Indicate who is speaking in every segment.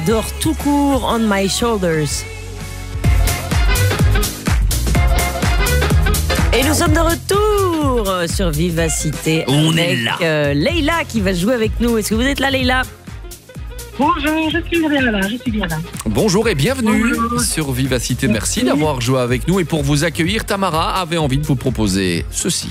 Speaker 1: Dors tout court on my shoulders. Et nous sommes de retour sur Vivacité.
Speaker 2: On
Speaker 1: avec,
Speaker 2: est là.
Speaker 1: Leïla qui va jouer avec nous. Est-ce que vous êtes là, Leïla?
Speaker 3: Bonjour, je suis bien là.
Speaker 2: Bonjour et bienvenue
Speaker 3: Bonjour.
Speaker 2: sur Vivacité. Merci d'avoir joué avec nous. Et pour vous accueillir, Tamara avait envie de vous proposer ceci.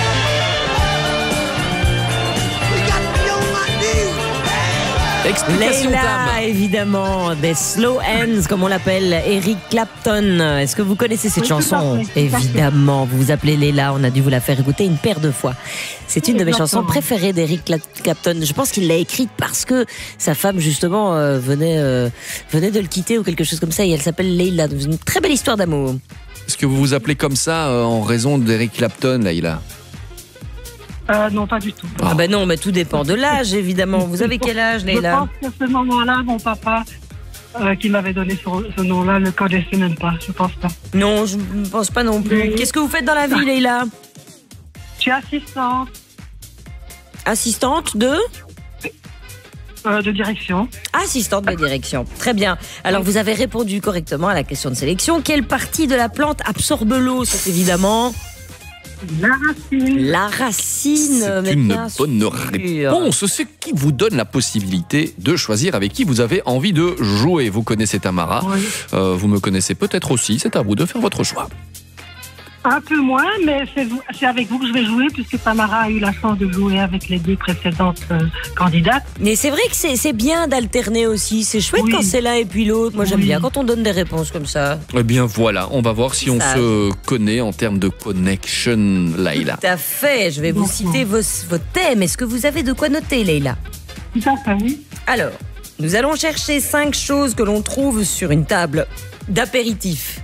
Speaker 2: Explication
Speaker 1: Leïla,
Speaker 2: Tam.
Speaker 1: évidemment, des Slow Hands, comme on l'appelle, Eric Clapton. Est-ce que vous connaissez cette
Speaker 3: Oui,
Speaker 1: chanson?
Speaker 3: tout à fait.
Speaker 1: Évidemment, vous vous appelez Leïla, on a dû vous la faire écouter une paire de fois. C'est une de mes chansons
Speaker 3: Exactement.
Speaker 1: préférées d'Eric Clapton. Je pense qu'il l'a écrite parce que sa femme, justement, venait de le quitter ou quelque chose comme ça, et elle s'appelle Leïla. Donc, une très belle histoire d'amour.
Speaker 2: Est-ce que vous vous appelez comme ça en raison d'Eric Clapton, Leïla?
Speaker 3: Non, pas du tout.
Speaker 1: Ah ben non, mais tout dépend de l'âge, évidemment. Vous avez quel âge,
Speaker 3: Je
Speaker 1: Leïla?
Speaker 3: pense qu'à ce moment-là, mon papa qui m'avait donné ce nom-là ne le connaissait même pas. Je pense pas.
Speaker 1: Non, je ne pense pas non plus.
Speaker 3: Oui.
Speaker 1: Qu'est-ce que vous faites dans la vie, Leïla?
Speaker 3: Je suis assistante
Speaker 1: Assistante de
Speaker 3: direction.
Speaker 1: Assistante de direction. Très bien. Alors, vous avez répondu correctement à la question de sélection. Quelle partie de la plante absorbe l'eau? C'est évidemment
Speaker 3: La racine.
Speaker 1: la racine.
Speaker 2: C'est
Speaker 1: mais
Speaker 2: une
Speaker 1: bien
Speaker 2: bonne
Speaker 1: sûr.
Speaker 2: réponse, ce qui vous donne la possibilité de choisir avec qui vous avez envie de jouer. Vous connaissez Tamara,
Speaker 3: Oui.
Speaker 2: vous me connaissez peut-être aussi, c'est à vous de faire votre choix.
Speaker 3: Un peu moins, mais c'est avec vous que je vais jouer puisque Tamara a eu la chance de jouer avec les deux précédentes candidates.
Speaker 1: Mais c'est vrai que c'est bien d'alterner aussi. C'est chouette
Speaker 3: Oui.
Speaker 1: quand c'est l'un et puis l'autre. Moi, j'aime
Speaker 3: Oui.
Speaker 1: bien quand on donne des réponses comme ça.
Speaker 2: Eh bien voilà, on va voir si on
Speaker 1: Sage.
Speaker 2: se connaît en termes de connection, Leïla.
Speaker 1: Tout à fait. Je vais vous citer vos thèmes. Est-ce que vous avez de quoi noter, Leïla?
Speaker 3: Tout à fait, oui.
Speaker 1: Alors, nous allons chercher 5 choses que l'on trouve sur une table d'apéritif.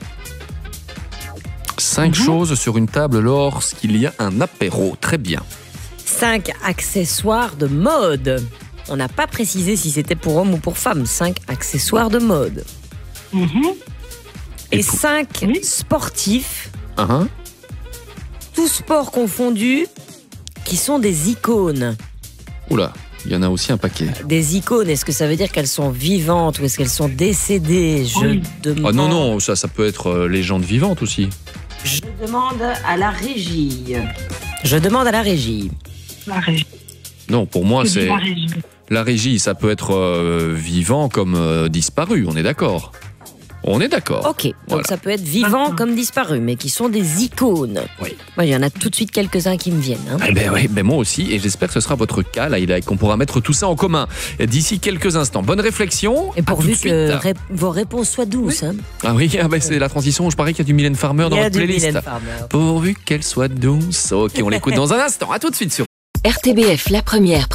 Speaker 2: 5 choses sur une table lorsqu'il y a un apéro, très bien.
Speaker 1: 5 accessoires de mode. On n'a pas précisé si c'était pour homme ou pour femme. 5 accessoires de mode.
Speaker 3: Mhm.
Speaker 1: Et
Speaker 2: pour-
Speaker 1: 5
Speaker 3: Oui.
Speaker 1: sportifs,
Speaker 2: Hein?
Speaker 1: tous sports confondus, qui sont des icônes.
Speaker 2: Oula, il y en a aussi un paquet.
Speaker 1: Des icônes, est-ce que ça veut dire qu'elles sont vivantes ou est-ce qu'elles sont décédées? Je
Speaker 3: Oui.
Speaker 1: demande.
Speaker 2: Ah non, non, ça peut être légende vivante aussi.
Speaker 1: Je demande à la régie. Je demande à la régie.
Speaker 3: La régie.
Speaker 2: Non, pour moi,
Speaker 3: Je dis
Speaker 2: c'est...
Speaker 3: la régie.
Speaker 2: La régie, ça peut être vivant comme disparu, on est d'accord? On est d'accord.
Speaker 1: Ok, donc
Speaker 2: Voilà.
Speaker 1: ça peut être vivant comme disparu, mais qui sont des icônes.
Speaker 2: Oui.
Speaker 1: Moi, il y en a tout de suite quelques-uns qui me viennent. hein.
Speaker 2: Eh ben oui, ben moi aussi, et j'espère que ce sera votre cas, Leïla, et qu'on pourra mettre tout ça en commun d'ici quelques instants. Bonne réflexion.
Speaker 1: Et
Speaker 2: à
Speaker 1: pourvu
Speaker 2: tout de
Speaker 1: que
Speaker 2: suite.
Speaker 1: vos réponses soient douces. hein.
Speaker 2: Ah oui, ah ben c'est la transition, je parie qu'il y a du Mylène Farmer dans
Speaker 1: Il y a
Speaker 2: votre
Speaker 1: du
Speaker 2: playlist.
Speaker 1: Mylène Farmer.
Speaker 2: Pourvu qu'elle soit douce. Ok, on l'écoute dans un instant. À tout de suite sur
Speaker 4: RTBF, la première.